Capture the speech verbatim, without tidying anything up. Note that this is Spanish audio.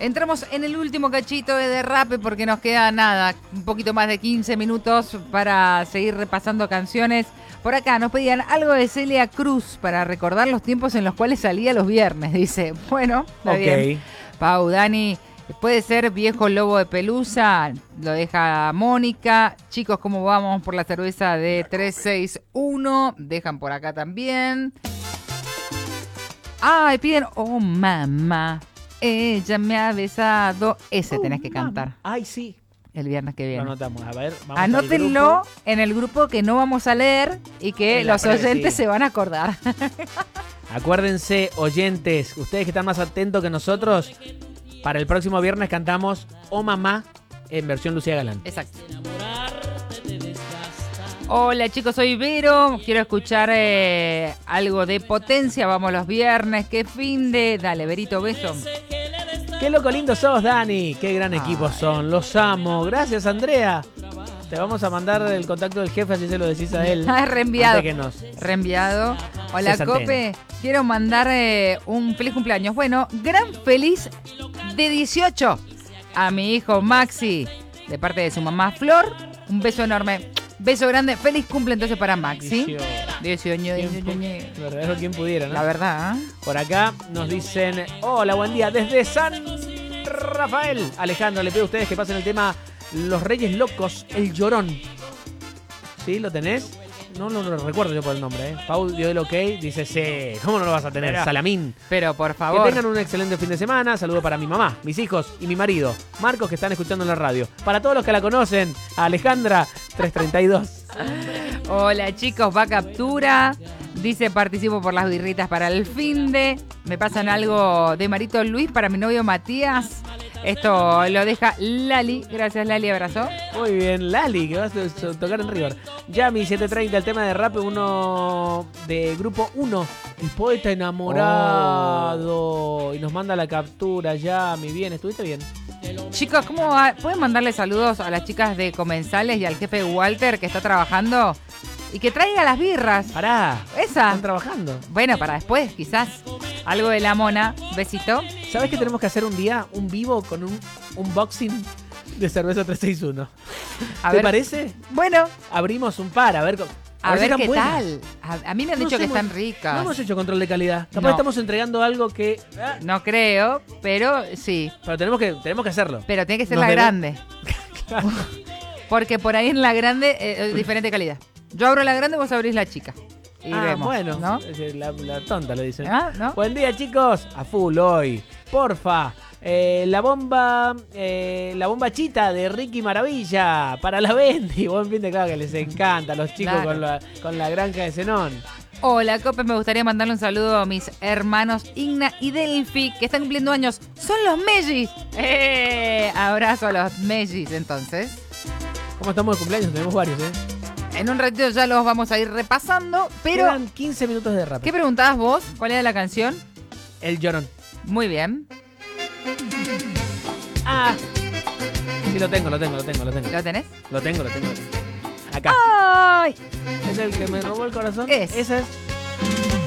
Entramos en el último cachito de derrape porque nos queda nada, un poquito más de quince minutos para seguir repasando canciones. Por acá nos pedían algo de Celia Cruz para recordar los tiempos en los cuales salía los viernes. Dice, bueno, está Ok. bien. Pau, Dani, puede ser Viejo Lobo de Pelusa, lo deja Mónica. Chicos, ¿cómo vamos por la cerveza de tres seis uno? Dejan por acá también. Ay, piden, oh mamá, ella me ha besado. Ese Oh, tenés que mamá. cantar Ay, sí. el viernes que Lo viene. anotamos. A ver, vamos al Anótenlo grupo. en el grupo que no vamos a leer y que En la los pre- oyentes sí. se van a acordar. Acuérdense, oyentes, ustedes que están más atentos que nosotros, para el próximo viernes cantamos Oh Mamá en versión Lucía Galán. Exacto. Hola chicos, soy Vero. Quiero escuchar eh, algo de Potencia. Vamos los viernes. Qué fin de. Dale, Verito, beso. Qué loco lindo sos, Dani. Qué gran equipo son. Los amo. Gracias, Andrea. Te vamos a mandar el contacto del jefe, así se lo decís a él. Ah, reenviado. Antes que nos... Reenviado. Hola, Sesantena. Cope. Quiero mandar eh, un feliz cumpleaños. Bueno, gran feliz de dieciocho a mi hijo Maxi, de parte de su mamá Flor. Un beso enorme. Beso grande. Feliz cumple entonces para Maxi. dieciocho, ¿Quién, pu- verdadero, ¿quién pudiera, no? La verdad, ¿eh? Por acá nos dicen, hola, buen día, desde San Rafael. Alejandro, le pido a ustedes que pasen el tema Los Reyes Locos, El Llorón. ¿Sí? ¿Lo tenés? No, no lo recuerdo yo por el nombre, ¿eh? Paul dio el ok, dice, sí, ¿cómo no lo vas a tener? Pero- Salamín. Pero por Que favor. tengan un excelente fin de semana. Saludo para mi mamá, mis hijos y mi marido, Marcos, que están escuchando en la radio. Para todos los que la conocen, a Alejandra, trescientos treinta y dos. Hola chicos, va captura. Dice, participo por las birritas para el finde. Me pasan algo de Marito Luis para mi novio Matías. Esto lo deja Lali. Gracias, Lali, abrazo. Muy bien, Lali, que vas a to- tocar en River. Yami, setecientos treinta, el tema de rap, uno de grupo uno. El poeta enamorado. Y nos manda la captura, Yami. Bien, ¿estuviste bien? Chicos, ¿cómo va? ¿Pueden mandarle saludos a las chicas de Comensales y al jefe Walter que está trabajando? Y que traiga las birras. Pará, Esa. están trabajando. Bueno, para después, quizás. Algo de la mona. Besito. ¿Sabes que tenemos que hacer un día, un vivo con un unboxing de cerveza trescientos sesenta y uno? A ¿Te ver. parece? Abrimos Abrimos un par, a ver, co- A ver si ver están qué buenas. tal. A, a mí me han No dicho que hemos- están No ricas. hemos hecho control de calidad. Capaz No. estamos entregando algo que... ah, No creo, pero sí. pero tenemos que, tenemos que hacerlo. Pero tiene que ser Nos la debe- grande. Porque por ahí en la grande eh, es diferente calidad. Yo abro la grande, vos abrís la chica. Y ah, vemos, bueno, ¿no? es La, la tonta le dicen. ¿Ah? ¿No? Buen día, chicos. A full hoy. Porfa. eh, la bomba eh, la bomba chita de Ricky Maravilla para la Bendy. Buen fin de, claro que les encanta a los chicos Claro. con, la, con la granja de Zenón. Hola, Cope, me gustaría mandarle un saludo a mis hermanos Igna y Delphi, que están cumpliendo años. ¡Son los Mellis! ¡Eh! Abrazo a los Mellis, entonces. ¿Cómo estamos de cumpleaños? Tenemos varios, ¿eh? En un ratito ya los vamos a ir repasando, pero... Quedan quince minutos de rap. ¿Qué preguntabas vos? ¿Cuál era la canción? El llorón. Muy bien. Ah. Sí, lo tengo, lo tengo, lo tengo, lo tengo. ¿Lo tenés? Lo tengo, lo tengo, lo tengo. Acá. ¡Ay! ¿Es el que me robó el corazón? Es. Ese es.